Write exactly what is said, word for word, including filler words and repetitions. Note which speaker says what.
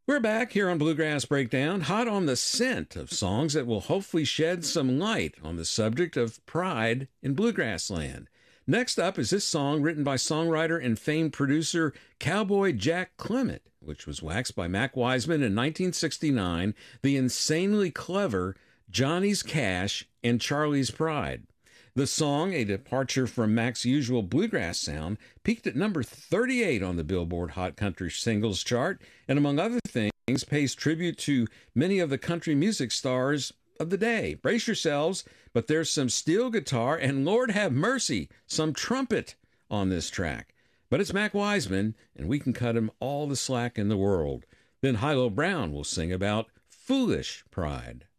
Speaker 1: We're back here on Bluegrass Breakdown, hot on the scent of songs that will hopefully shed some light on the subject of pride in bluegrass land. Next up is this song written by songwriter and famed producer Cowboy Jack Clement, which was waxed by Mac Wiseman in nineteen sixty-nine, the insanely clever Johnny's Cash and Charlie's Pride. The song, a departure from Mac's usual bluegrass sound, peaked at number thirty-eight on the Billboard Hot Country Singles chart, and among other things, pays tribute to many of the country music stars of the day. Brace yourselves, but there's some steel guitar and, Lord have mercy, some trumpet on this track. But it's Mac Wiseman, and we can cut him all the slack in the world. Then Hilo Brown will sing about foolish pride.